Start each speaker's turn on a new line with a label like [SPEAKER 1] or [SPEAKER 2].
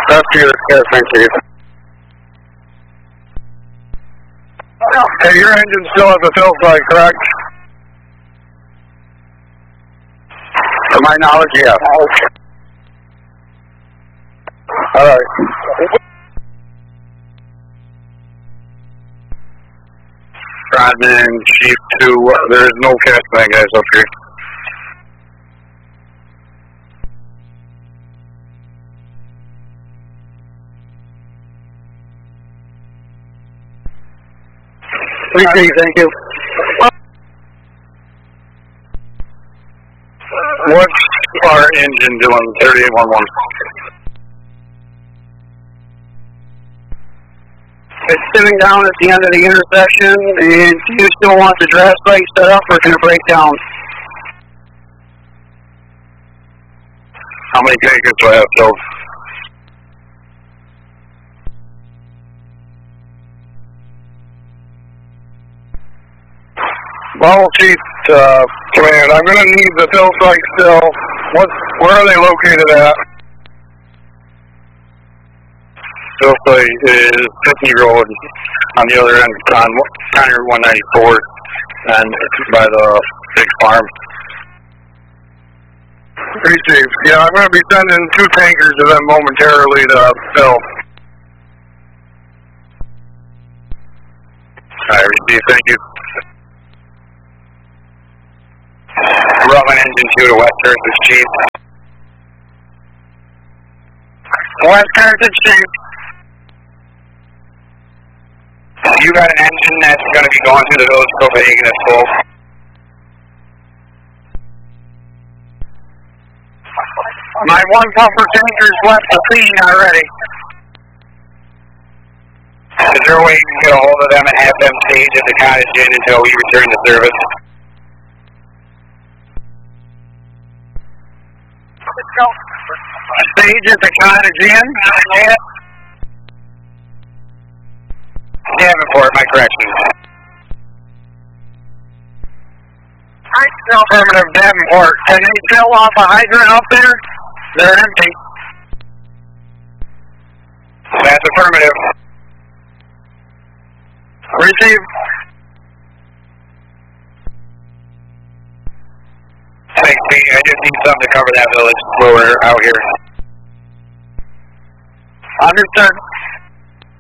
[SPEAKER 1] Rescue this gas tank, Chief. Hey, your engine still has a fill site, correct? To my knowledge, yes. All right. Rodman, Chief 2, there is no gas tank, guys, up here. Thank you. What's our engine doing, 3811? It's sitting down at the end of the intersection, and do you still want the draft brake set up, or can it break down? How many takers do I have, so? Well, Chief, Command, I'm going to need the fill site still. Where are they located at? Fill site is 50 Road on the other end, on County Route 194, and by the big farm. Great, Chief. Yeah, I'm going to be sending 2 tankers to them momentarily to fill. Alright, receive, thank you. Rutland Engine 2 to West Carthage, Chief. West Carthage, Chief. You got an engine that's going to be going through the village of Copenhagen that's full. My 1 pumper tanker's left the scene already. Is there a way you can get a hold of them and have them stage at the cottage inn until we return to service? Stage at the cottage inn? Davenport, my correction. Affirmative, Davenport. Can they fill off a hydrant up there? They're empty. That's affirmative. Receive. Thanks, Pete. I just need something to cover that village while we're out here. Understood.